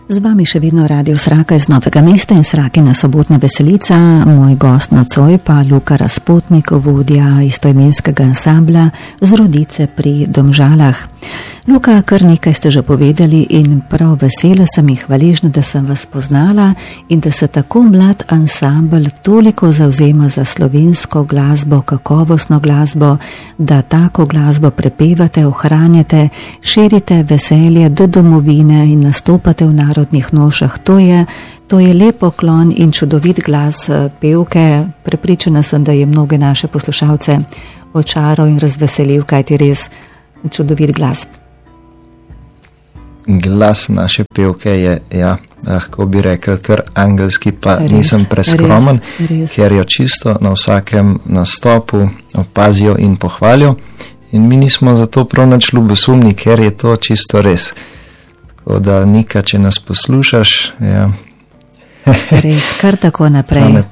Z vami še vedno Radio Sraka iz Novega mesta in Srakina sobotna veselica. Moj gost nocoj pa Luka Razpotnik, vodja istoimenskega ansambla z Rodice pri Domžalah. Luka, kar nekaj ste že povedali in prav vesela sem in hvaležna, da sem vas poznala in da se tako mlad ansambl toliko zavzema za slovensko glasbo, kakovostno glasbo, da tako glasbo prepevate, ohranjate, širite veselje do domovine in nastopate v narodnih nošah. To je lep poklon in čudovit glas pevke. Prepričana sem, da je mnoge naše poslušalce očaral in razveselil, kajti res čudovit glas. Glas naše pevke je, ja, lahko bi rekel, kar angelski, pa res, nisem preskromen, res. Ker jo čisto na vsakem nastopu opazijo in pohvalijo. In mi nismo zato prav nič ljubosumni, ker je to čisto res. Tako da, Nika, če nas poslušaš, ja. Res, kar tako naprej,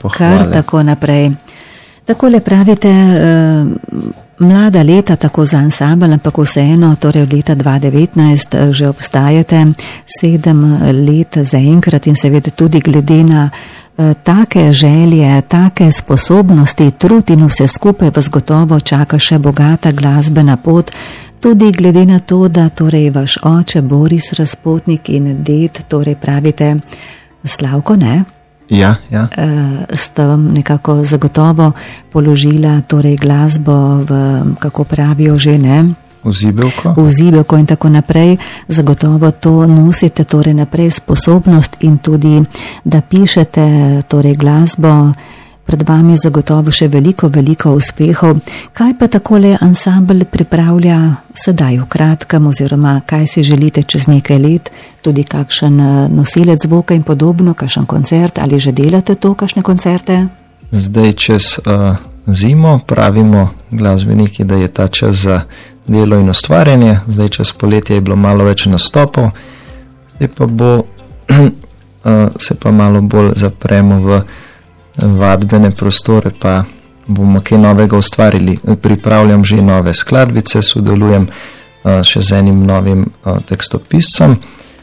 Takole pravite, mlada leta tako za ansambl, ampak vseeno, torej od leta 2019 že obstajate, 7 let zaenkrat in seveda tudi glede na take želje, take sposobnosti, trud in vse skupaj vas gotovo čaka še bogata glasbena pot, tudi glede na to, da torej vaš oče Boris Razpotnik in ded, torej pravite Slavko, ne? Ja. Sta nekako zagotovo položila torej glasbo v, kako pravijo že, ne? V zibelko in tako naprej. Zagotovo to nosite torej naprej sposobnost in tudi, da pišete torej glasbo. Pred vami zagotovo še veliko uspehov. Kaj pa takole ansambl pripravlja sedaj v kratkem, oziroma kaj si želite čez nekaj let, tudi kakšen nosilec zvoka in podobno, kakšen koncert, ali že delate to, kakšne koncerte? Zdaj čez zimo pravimo glasbeniki, da je ta čas za delo in ustvarjanje, zdaj čez poletje je bilo malo več nastopov, zdaj pa bo se pa malo bolj zapremo v vadbene prostore, pa bomo kaj novega ustvarili. Pripravljam že nove skladbice, sodelujem še z enim novim tekstopiscem.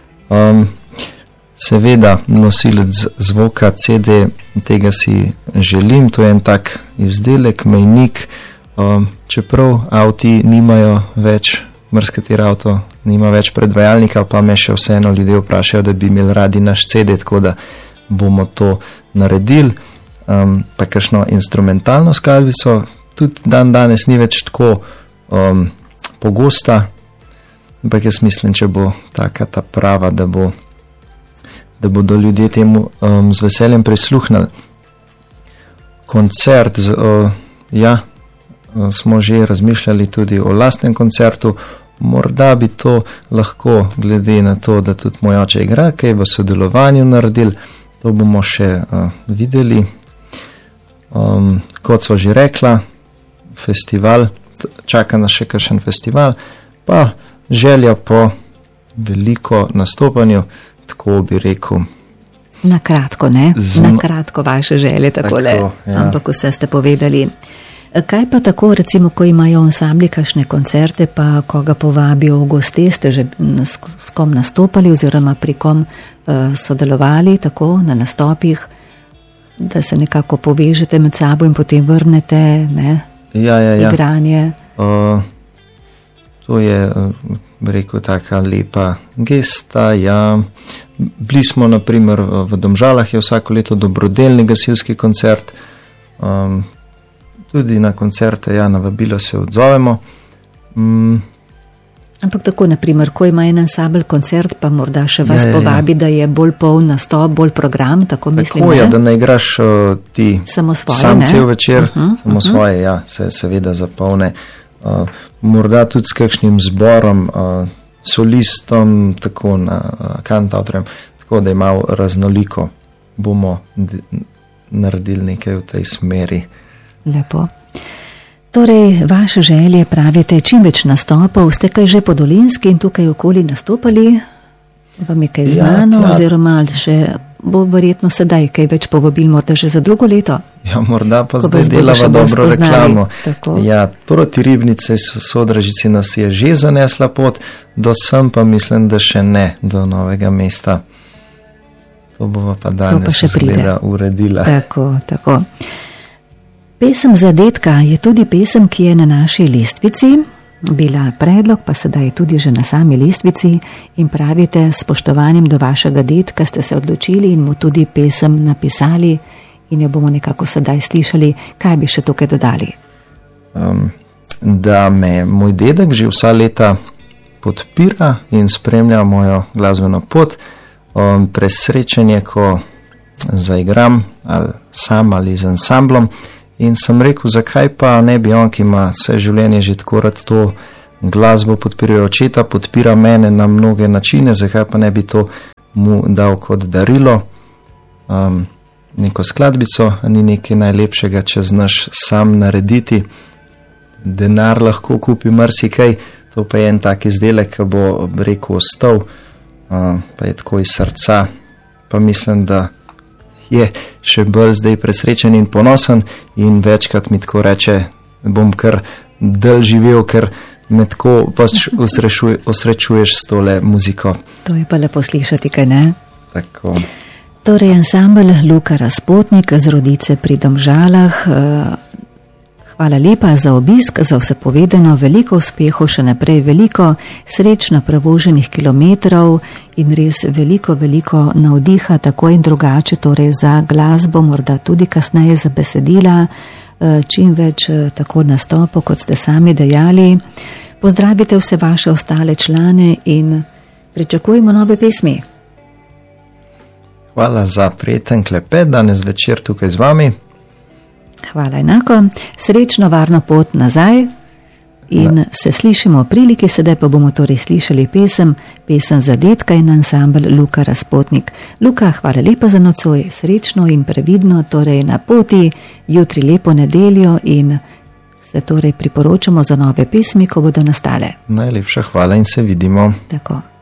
Seveda nosilec zvoka CD, tega si želim, to je en tak izdelek, mejnik, čeprav avti nimajo več, marsikateri avto nima več predvajalnika, pa me še vseeno ljudje vprašajo, da bi imeli radi naš CD, tako da bomo to naredili. Pa kakšno instrumentalno skladbico, tudi danes ni več tako pogosta, ampak jaz mislim, če bo taka ta prava, da bodo ljudje temu z veseljem prisluhnili. Koncert, smo že razmišljali tudi o lastnem koncertu, morda bi to lahko, glede na to, da tudi moj oče igra, kaj v sodelovanju naredili, to bomo še videli. Kot sva že rekla, festival, čaka nas še kakšen festival, pa želja po veliko nastopanju, tako bi rekel. Na kratko, ne? Na kratko vaše želje, takole, tako, ja. Ampak vse ste povedali. Kaj pa tako, recimo, ko imajo ansambli kakšne koncerte, pa koga povabijo v goste, ste že s kom nastopali oziroma pri kom sodelovali, tako na nastopih, da se nekako povežete med sabo in potem vrnete, ne? Ja. Igranje. To je, rekel, taka lepa gesta, ja. Bili smo, naprimer, v Domžalah je vsako leto dobrodelni gasilski koncert, tudi na koncerte, ja, na vabilo se odzovemo. Ampak tako, naprimer, ko ima en ansambl koncert, pa morda še vas povabi, da je bolj poln nastop, bolj program, tako mislim, tako, ja, da ne igraš ti samo svoje, sam cel večer, samo svoje, ja, se seveda zapolne. Morda tudi s kakšnim zborom, solistom, tako na kantavtorjem, tako da je malo raznoliko, bomo naredili nekaj v tej smeri. Lepo. Torej, vaše želje pravite čim več nastopov, ste kaj že po Dolenjski in tukaj okoli nastopali? Vam je kaj znano, oziroma še bo verjetno sedaj kaj več povabil, morda že za drugo leto? Ja, morda pa zdaj delava dobro reklamo. Ja, proti Ribnice, Sodražici nas je že zanesla pot, do sem pa mislim, da še ne, do Novega mesta. To bova pa danes seveda uredila. Tako. Pesem za dedka je tudi pesem, ki je na naši listvici. Bila predlog, pa sedaj je tudi že na sami listvici in pravite, s spoštovanjem do vašega dedka ste se odločili in mu tudi pesem napisali in jo bomo nekako sedaj slišali. Kaj bi še tukaj dodali? Da me moj dedek že vsa leta podpira in spremlja mojo glasbeno pot. Presrečenje, ko zaigram ali sam ali z ansamblom. In sem rekel, zakaj pa ne bi on, ki ima vse življenje že tako rad to glasbo, podpira očeta, podpira mene na mnoge načine, zakaj pa ne bi to mu dal kot darilo, neko skladbico, ni nekaj najlepšega, če znaš sam narediti. Denar lahko kupi marsikaj, to pa je en tak izdelek, ki bo rekel ostal, pa je tako iz srca, pa mislim, da je še bolj zdaj presrečen in ponosen in večkrat mi tako reče, bom kar dlje živel, ker me tako pač osrečuješ s tole muziko. To je pa lepo slišati, kaj ne? Tako. Torej, ansambel Luka Razpotnik z Rodice pri Domžalah. Hvala lepa za obisk, za vse povedano, veliko uspehov še naprej, veliko srečno prevoženih kilometrov in res veliko navdiha, tako in drugače, torej za glasbo, morda tudi kasneje za besedila, čim več tako nastopov, kot ste sami dejali. Pozdravite vse vaše ostale člane in pričakujemo nove pesmi. Hvala za prijeten klepet danes večer tukaj z vami. Hvala enako, srečno, varno pot nazaj in se slišimo v priliki, sedaj pa bomo torej slišali pesem za dedka in ansambel Luka Razpotnik. Luka, hvala lepa za nocoj, srečno in previdno, torej na poti, jutri lepo nedeljo in se torej priporočamo za nove pesmi, ko bodo nastale. Najlepša hvala in se vidimo. Tako.